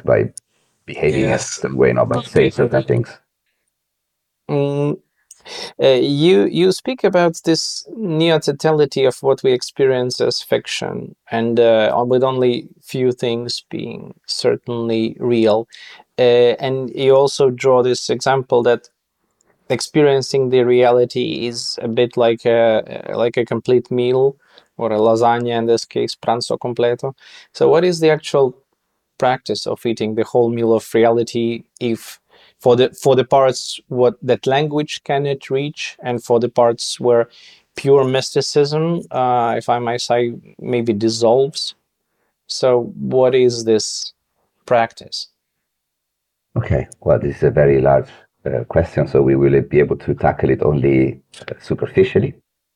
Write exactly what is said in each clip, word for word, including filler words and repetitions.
by behaving in a Yes. certain way, not by saying certain things. Mm, uh, you you speak about this neo-totality of what we experience as fiction, and uh, with only few things being certainly real. Uh, and you also draw this example that experiencing the reality is a bit like a like a complete meal, or a lasagna in this case, pranzo completo. So what is the actual practice of eating the whole meal of reality, if for the for the parts what that language cannot reach, and for the parts where pure mysticism, uh, if I might say, maybe dissolves? So what is this practice? Okay, well, this is a very large uh, question, so we will be able to tackle it only uh, superficially.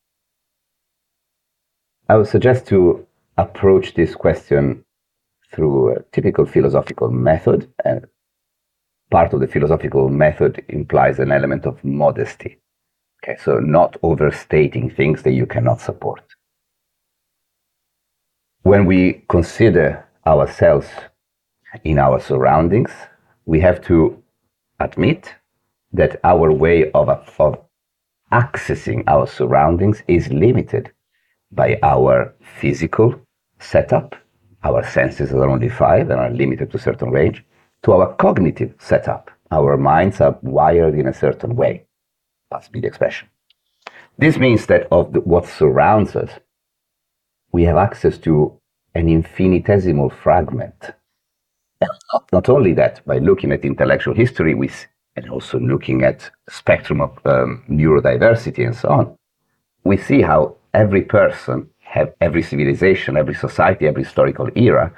I would suggest to approach this question through a typical philosophical method, and part of the philosophical method implies an element of modesty. Okay, so not overstating things that you cannot support. When we consider ourselves in our surroundings, we have to admit that our way of, of accessing our surroundings is limited by our physical setup. Our senses are only five and are limited to a certain range. To our cognitive setup, our minds are wired in a certain way. That's the expression. This means that of the, what surrounds us, we have access to an infinitesimal fragment. Not only that, by looking at intellectual history, we, and also looking at the spectrum of um, neurodiversity and so on, we see how every person, have every civilization, every society, every historical era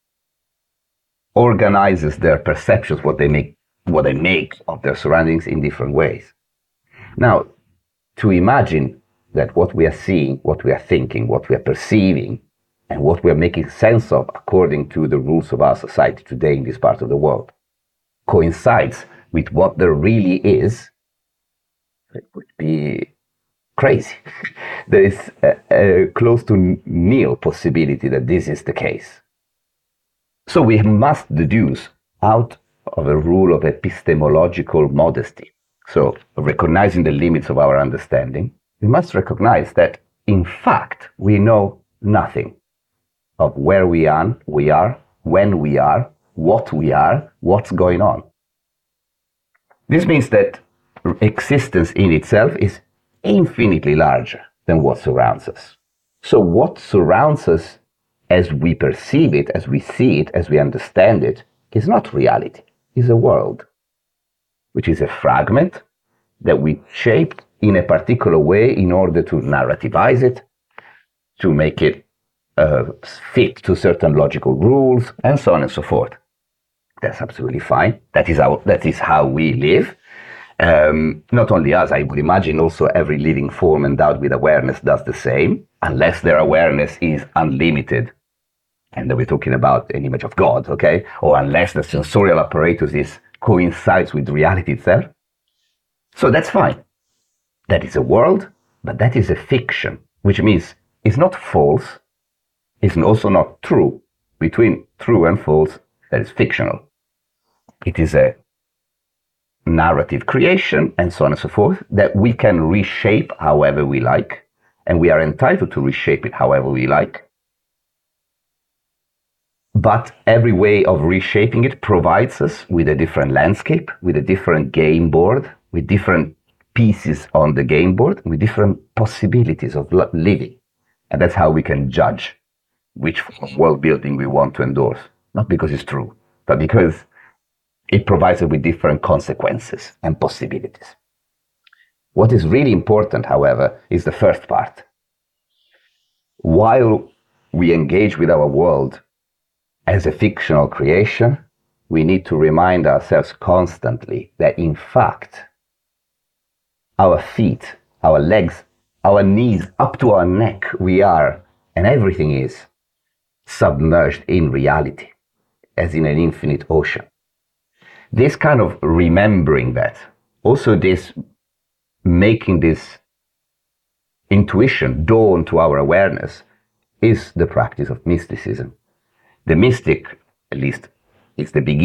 organizes their perceptions, what they make, what they make of their surroundings in different ways. Now, to imagine that what we are seeing, what we are thinking, what we are perceiving, and what we are making sense of according to the rules of our society today in this part of the world coincides with what there really is, it would be crazy. There is a, a close to nil possibility that this is the case. So we must deduce out of a rule of epistemological modesty, so recognizing the limits of our understanding, we must recognize that in fact we know nothing of where we are, we are, when we are, what we are, what's going on. This means that existence in itself is infinitely larger than what surrounds us. So what surrounds us as we perceive it, as we see it, as we understand it, is not reality, is a world, which is a fragment that we shaped in a particular way in order to narrativize it, to make it uh, fit to certain logical rules, and so on and so forth. That's absolutely fine. That is how, that is how we live. Um, not only us, I would imagine also every living form endowed with awareness does the same, unless their awareness is unlimited. And then we're talking about an image of God, okay? Or unless the sensorial apparatus is coincides with reality itself. So that's fine. That is a world, but that is a fiction, which means it's not false, it's also not true. Between true and false, that is fictional. It is a narrative creation, and so on and so forth, that we can reshape however we like, and we are entitled to reshape it however we like. But every way of reshaping it provides us with a different landscape, with a different game board, with different pieces on the game board, with different possibilities of living. And that's how we can judge which world building we want to endorse. Not because it's true, but because it provides us with different consequences and possibilities. What is really important, however, is the first part. While we engage with our world as a fictional creation, we need to remind ourselves constantly that in fact, our feet, our legs, our knees, up to our neck, we are, and everything is, submerged in reality, as in an infinite ocean. This kind of remembering that, also this making this intuition dawn to our awareness, is the practice of mysticism. The mystic, at least, is the beginning